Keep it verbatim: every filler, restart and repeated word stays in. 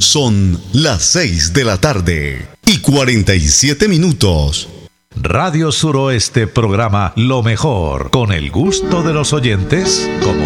Son las seis de la tarde y cuarenta y siete minutos. Radio Suroeste programa Lo Mejor, con el gusto de los oyentes, como